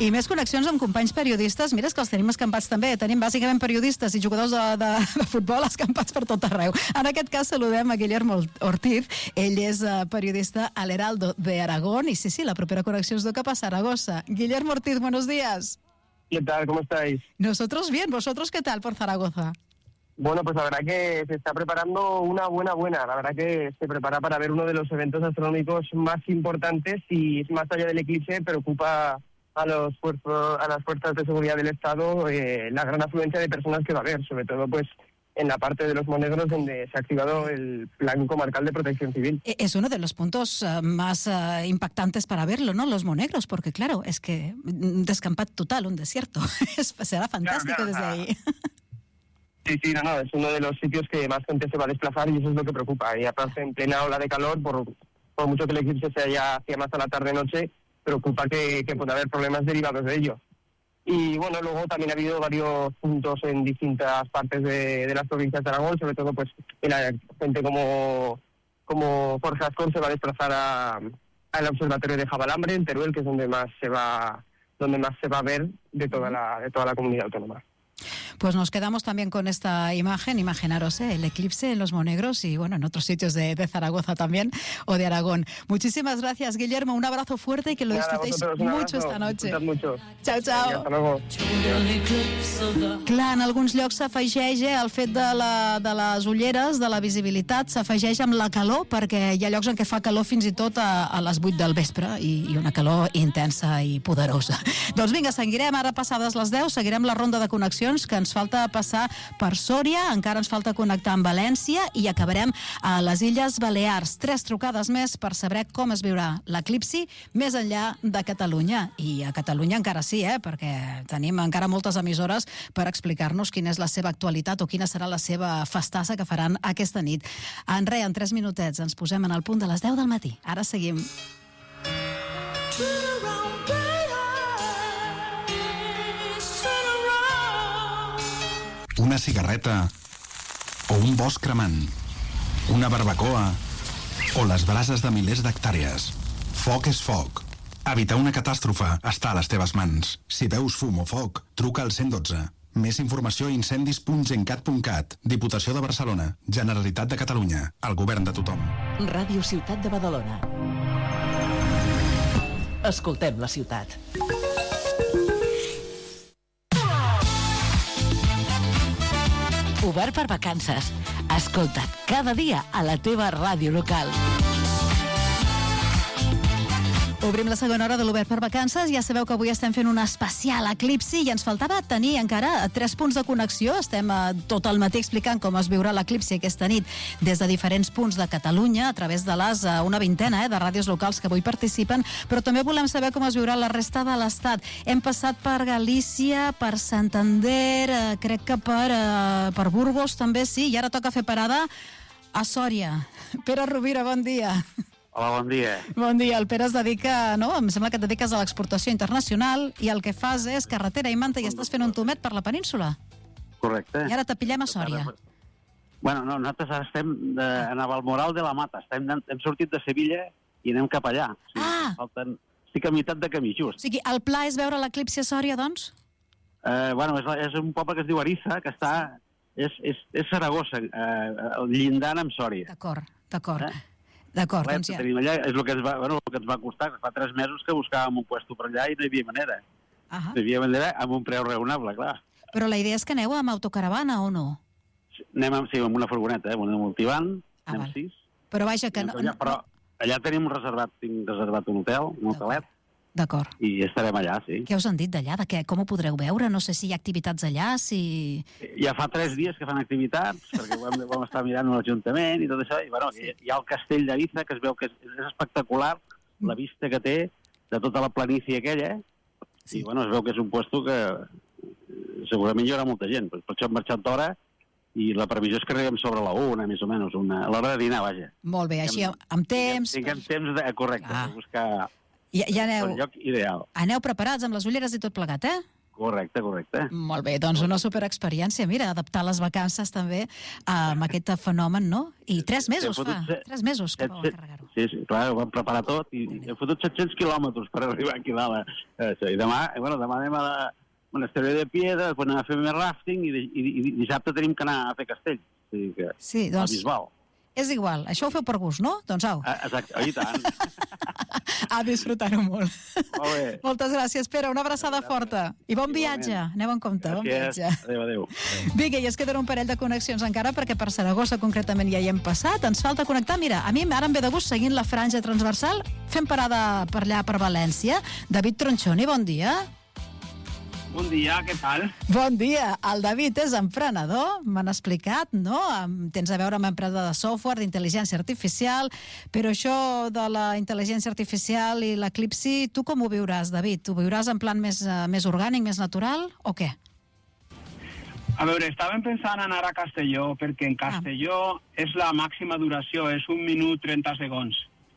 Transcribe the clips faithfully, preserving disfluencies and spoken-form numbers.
I més connexions amb companys periodistes. Mira, és que els tenim escampats també. Tenim bàsicament periodistes i jugadors de, de, de futbol escampats per tot arreu. En aquest cas saludem a Guillermo Ortiz. Ell és uh, periodista a l'Heraldo de Aragón. Y sí, sí, la propia conexión es toca para Zaragoza. Guillermo Ortiz, buenos días. ¿Qué tal? ¿Cómo estáis? Nosotros bien. ¿Vosotros qué tal por Zaragoza? Bueno, pues la verdad que se está preparando una buena, buena. La verdad que se prepara para ver uno de los eventos astronómicos más importantes y más allá del eclipse preocupa a los fuerzos, a las fuerzas de seguridad del Estado eh, la gran afluencia de personas que va a haber, sobre todo pues en la parte de los Monegros donde se ha activado el Plan Comarcal de Protección Civil. Es uno de los puntos uh, más uh, impactantes para verlo, ¿no? Los Monegros, porque claro, es que un descampat total, un desierto. Será fantástico claro, claro, desde ahí. Sí, sí, no, no, es uno de los sitios que más gente se va a desplazar y eso es lo que preocupa. Y aparte, en plena ola de calor, por, por mucho que el eclipse se haya hacia más a la tarde-noche, preocupa que, que pueda haber problemas derivados de ello. Y bueno, luego también ha habido varios puntos en distintas partes de, de las provincias de Aragón, sobre todo pues la gente como, como Jorge Ascón se va a desplazar a, al observatorio de Jabalambre, en Teruel, que es donde más se va, donde más se va a ver de toda la, de toda la comunidad autónoma. Pues nos quedamos también con esta imagen, imaginaros ¿eh? el eclipse en los Monegros y bueno, en otros sitios de, de Zaragoza también o de Aragón. Muchísimas gracias, Guillermo, un abrazo fuerte y que lo Nada, disfrutéis mucho esta noche. Mucho. Ciao, ciao. Hasta luego. Clar, en alguns llocs s'afegeix eh, el fet de, la, de les ulleres, de la visibilitat, s'afegeix amb la calor, perquè hi ha llocs en què fa calor fins i tot a, a les vuit del vespre i, i una calor intensa i poderosa. Doncs vinga, seguirem ara passades les deu, seguirem la ronda de connexions que ens falta passar per Sòria, encara ens falta connectar amb València i acabarem a les Illes Balears. Tres trucades més per saber com es viurà l'eclipsi més enllà de Catalunya. I a Catalunya encara sí, eh? Perquè tenim encara moltes emissores per explicar-nos quina és la seva actualitat o quina serà la seva festassa que faran aquesta nit. En res, en tres minutets ens posem en el punt de les deu del matí. Ara seguim. Una cigarreta o un bosc cremant, una barbacoa o les brases de milers d'hectàrees. Foc és foc. Evitar una catàstrofe està a les teves mans. Si veus fum o foc, truca al cent dotze. Més informació a incendis punt gencat punt cat. Diputació de Barcelona. Generalitat de Catalunya. El govern de tothom. Ràdio Ciutat de Badalona. Escoltem la ciutat. Obert per vacances. Escolta't cada dia a la teva ràdio local. Obrim la segona hora de l'Obert per Vacances. Ja sabeu que avui estem fent un especial eclipsi i ens faltava tenir encara tres punts de connexió. Estem eh, tot el matí explicant com es viurà l'eclipsi aquesta nit des de diferents punts de Catalunya a través de les eh, una vintena eh, de ràdios locals que avui participen, però també volem saber com es viurà la resta de l'Estat. Hem passat per Galícia, per Santander, eh, crec que per, eh, per Burgos també, sí, i ara toca fer parada a Sòria. Pere Rovira, bon dia. Hola, bon dia. Bon dia. El Pere es dedica, no? Em sembla que et dediques a l'exportació internacional i el que fas és carretera i manta i estàs fent un tomet per la península. Correcte. I ara t'apillem a Sòria. Bueno, no, nosaltres ara estem de, a Navalmoral de la Mata. Estem, hem sortit de Sevilla i anem cap allà. O sigui, ah! Falten, estic a meitat de camí, just. O sigui, el pla és veure l'eclipsi a Sòria, doncs? Eh, bueno, és, és un poble que es diu Ariza, que està... És, és, és Saragossa, eh, llindant amb Sòria. D'acord, d'acord. Eh? D'acord, doncs ja. Allà, és el que, ens va, bueno, el que ens va costar, que fa tres mesos que buscàvem un puesto per allà i no hi havia manera. Uh-huh. No hi havia manera amb un preu raonable, clar. Però la idea és que aneu amb autocaravana o no? Sí, anem amb, sí, amb una furgoneta, eh? Una multivan, ah, anem val. sis. Però vaja que no... Allà, però allà tenim reservat, tinc reservat un hotel, un hotelet. D'acord. I estarem allà, sí. Què us han dit d'allà? De què? Com ho podreu veure? No sé si hi ha activitats allà, si... Ja fa tres dies que fan activitats, perquè vam, vam estar mirant l'Ajuntament i tot això, i bueno, sí. Hi ha el castell d'Ariza, que es veu que és, és espectacular, mm. la vista que té de tota la planícia aquella, sí. I bueno, es veu que és un puesto que segurament hi haurà molta gent, per això hem marxat d'hora, i la previsió és que arribem sobre la una, més o menys, una, a l'hora de dinar, vaja. Molt bé, així amb, amb temps... Tinguem temps, de, correcte, ah. de buscar... I, i aneu, el lloc ideal. Aneu preparats amb les ulleres i tot plegat, eh? Correcte, correcte. Molt bé, doncs una superexperiència. Mira, adaptar les vacances també a aquest fenomen, no? I tres mesos Hem fa, fotut set- tres mesos que set- vau set- encarregar-ho. Sí, sí, clar, ho vam preparar tot i hem fotut set-cents quilòmetres per arribar aquí dalt. Eh, I demà, eh, bueno, demà anem a la Monasterio de Piedra, després anem a fer més rafting i, i, i dissabte tenim que anar a fer castell. O sigui que, Sí, a doncs Bisbal. és igual, això ho feu per gust, no? Doncs au, Ah, exacte, oh, i tant. a disfrutar-ho molt. Molt bé. Moltes gràcies, Pere, una abraçada forta. I bon Igualment. viatge, aneu en compte, bon Gràcies. viatge. Adéu, adéu. Vinga, i es queden un parell de connexions encara, perquè per Saragossa concretament ja hi hem passat. Ens falta connectar, mira, a mi ara em ve de gust seguint la franja transversal, fem parada per allà, per València. David Tronchoni, bon dia. Bon dia, què tal? Bon dia. El David és emprenedor, m'han explicat, no? Em- Tens a veure amb empresa de software, d'intel·ligència artificial, però això de la intel·ligència artificial i l'eclipsi, tu com ho viuràs, David? Ho viuràs en plan més, eh, més orgànic, més natural, o què? A veure, estàvem pensant en anar a Castelló, perquè en Castelló és la màxima duració, és un minut trenta segons.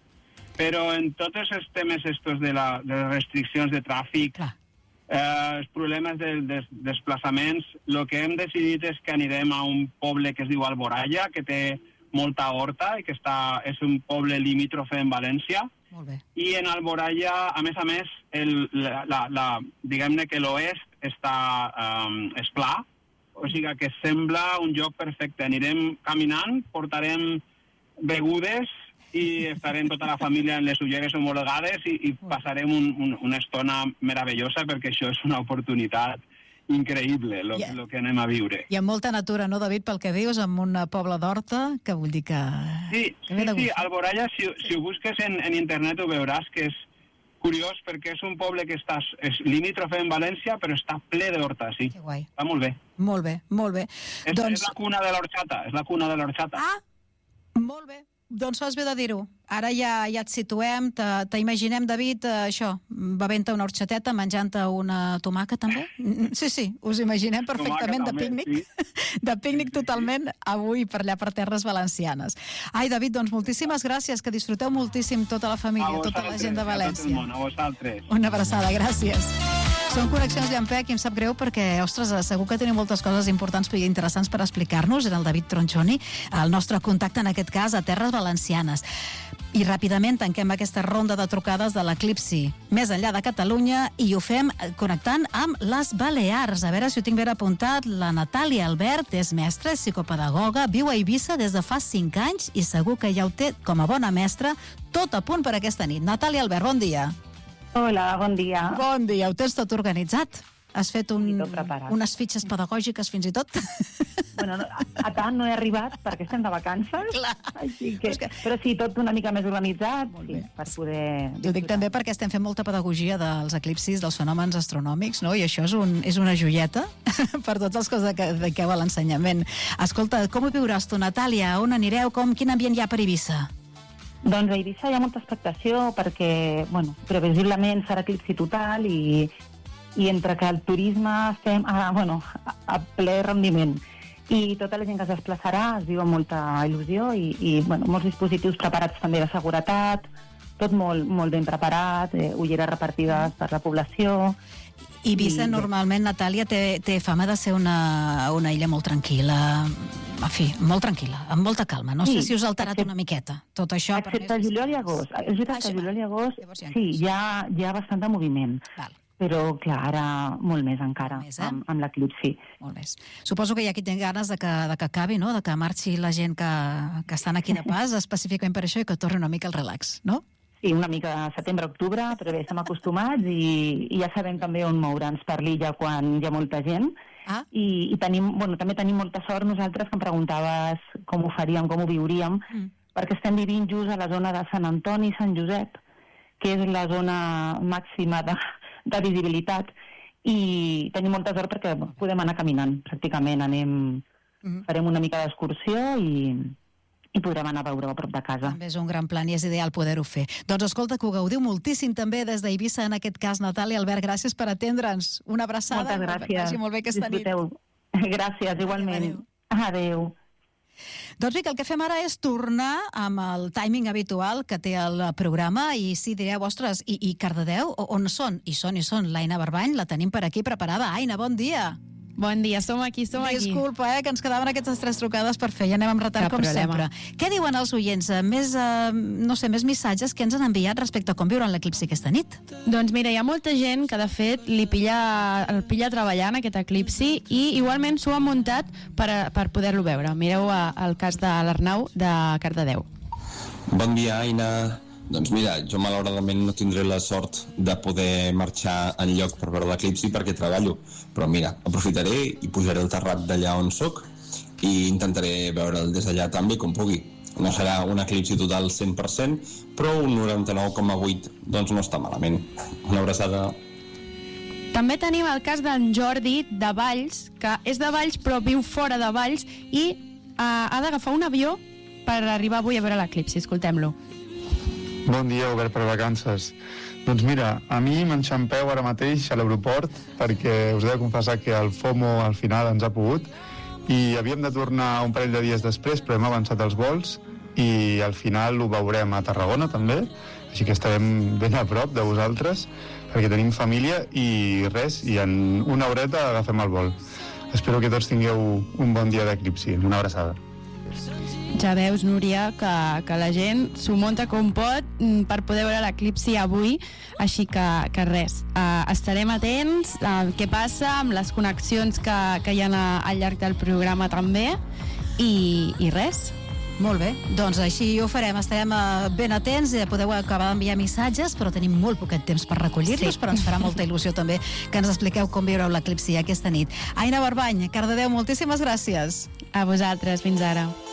Però en tots els temes estos de, la, de les restriccions de tràfic, Clar. eh, els problemes dels des, desplaçaments, el que hem decidit és que anirem a un poble que es diu Alboraya, que té molta horta i que està, és un poble limítrofe en València. Molt bé. I en Alboraya, a més a més, el, la, la, la, diguem-ne que l'oest està um, és pla, o sigui que sembla un lloc perfecte. Anirem caminant, portarem begudes i estarem tota la família en les ulleres homologades i, i passarem un, un, una estona meravellosa, perquè això és una oportunitat increïble, el Yeah. lo que anem a viure. I amb molta natura, no, David, pel que dius, amb un poble d'horta, que vull dir que... Sí, que ve sí, de sí, gust. Alboraya, si, si ho busques en, en internet ho veuràs que és curiós perquè és un poble que està, és limítrofe en València, però està ple d'horta, sí. Que guai. Està molt bé. Molt bé, molt bé. És, doncs... és la cuna de l'horchata, és la cuna de l'horchata. Ah, molt bé. Doncs fas bé de dir-ho. Ara ja, ja et situem, te- t'imaginem, David, eh, això, bevent-te una horxateta, menjant-te una tomaca, també? Mm, Sí, sí, us imaginem perfectament Tomaca de també, pícnic, de pícnic totalment avui per allà per terres valencianes. Ai, David, doncs moltíssimes gràcies, que disfruteu moltíssim tota la família, tota la gent de a tot el València. món, a vosaltres. Una abraçada, gràcies. Són Connexions Llampec i em sap greu perquè, ostres, segur que teniu moltes coses importants i interessants per explicar-nos. Era el David Tronchoni, el nostre contacte en aquest cas a Terres Valencianes. I ràpidament tanquem aquesta ronda de trucades de l'eclipsi més enllà de Catalunya i ho fem connectant amb les Balears. A veure si ho tinc ben apuntat. La Natàlia Albert és mestra, és psicopedagoga, viu a Eivissa des de fa cinc anys i segur que ja ho té com a bona mestra tot a punt per aquesta nit. Natàlia Albert, bon dia. Hola, bon dia. Bon dia, ho tens tot organitzat? Has fet un, Sí, tot preparat. unes fitxes pedagògiques fins i tot? Bueno, no, a, a tant no he arribat perquè estem de vacances. Clar. Així que, És que- Però sí, tot una mica més organitzat, Molt sí, bé. per poder... I ho dic també perquè estem fent molta pedagogia dels eclipsis, dels fenòmens astronòmics, no? I això és, un, és una joieta per tots els que us dediqueu a l'ensenyament. Escolta, com ho viuràs tu, Natàlia? On anireu? Com, quin ambient hi ha per Eivissa? Doncs a Eivissa hi ha molta expectació perquè, bueno, previsiblement serà eclipsi total i, i entre que el turisme estem a, bueno, a, a ple rendiment i tota la gent que es desplaçarà es viu amb molta il·lusió i, i bueno, molts dispositius preparats també de seguretat, tot molt, molt ben preparat, eh, ulleres repartides per la població. Eivissa, I- normalment, Natàlia, té, té fama de ser una, una illa molt tranquil·la, en fi, molt tranquil·la, amb molta calma. No sé Sí, si us ha alterat excepte- una miqueta, tot això. per Excepte més juliol i visitants. agost. És veritat Ah, que això juliol i agost Llavors hi ha sí, coses. hi ha, hi ha bastant de moviment, Val. però clar, ara molt més encara, Més, eh? amb, amb l'eclipsi. Molt més. Suposo que hi ha qui té ganes de que, de que acabi, no? De que marxi la gent que, que estan aquí de pas, específicament per això, i que torni una mica el relax, no? Sí, una mica setembre-octubre, però bé, estem acostumats i, i ja sabem també on moure'ns per l'illa quan hi ha molta gent. Ah, I, i tenim, bueno, també tenim molta sort nosaltres, que em preguntaves com ho faríem, com ho viuríem, Mm. perquè estem vivint just a la zona de Sant Antoni i Sant Josep, que és la zona màxima de, de visibilitat, i tenim molta sort perquè podem anar caminant, pràcticament. Anem, Mhm. farem una mica d'excursió i, i podrem anar a veure a prop de casa. també és un gran plan i és ideal poder-ho fer. Doncs escolta, que ho gaudiu moltíssim també des d'Eivissa, en aquest cas, Natàlia Albert, gràcies per atendre'ns. Una abraçada. Moltes i molt bé- gràcies. vagi molt bé aquesta nit. Disfruteu. Gràcies, igualment. Adéu. Adéu. Doncs bé, que el que fem ara és tornar amb el timing habitual que té el programa i si direu, ostres, i, i Cardedeu, on són? I són, i són. L'Aina Barbany la tenim per aquí preparada. Aina, bon dia. Bon dia, som aquí, som aquí. Disculpa, eh, que ens quedaven aquestes tres trucades per fer, ja anem amb retard com sempre. Què diuen els oients? Més, eh, no sé, més missatges que ens han enviat respecte a com viuran l'eclipsi aquesta nit? Doncs mira, hi ha molta gent que de fet li pilla, el pilla treballant aquest eclipsi i igualment s'ho ha muntat per, per poder-lo veure. Mireu el cas de l'Arnau de Cardedeu. Bon dia, Aina. Doncs mira, jo malauradament no tindré la sort de poder marxar enlloc per veure l'eclipsi perquè treballo, però mira, aprofitaré i pujaré al terrat d'allà on soc i intentaré veure'l des d'allà tan bé com pugui. No serà un eclipsi total cent per cent, però un noranta-nou coma vuit doncs no està malament. Una abraçada. També tenim el cas d'en Jordi de Valls, que és de Valls però viu fora de Valls i uh, ha d'agafar un avió per arribar avui a veure l'eclipsi. Escoltem-lo. Bon dia, obert per vacances. Doncs mira, a mi m'enxampeu ara mateix a l'aeroport perquè us he de confessar que el FOMO al final ens ha pogut i havíem de tornar un parell de dies després, però hem avançat els vols i al final ho veurem a Tarragona també, així que estarem ben a prop de vosaltres perquè tenim família i res, i en una horeta agafem el vol. Espero que tots tingueu un bon dia d'eclipsi. Una abraçada. Ja veus, Núria, que, que la gent s'ho munta com pot per poder veure l'eclipsi avui, així que, que res, uh, estarem atents a què passa amb les connexions que, que hi ha a, al llarg del programa també, i, i res. Molt bé, doncs així ho farem, estarem uh, ben atents, eh, podeu acabar d'enviar missatges, però tenim molt poquet temps per recollir-los, sí. Però ens farà molta il·lusió també que ens expliqueu com viureu l'eclipsi aquesta nit. Aina Barbany, Cardedeu, moltíssimes gràcies. A vosaltres, fins ara.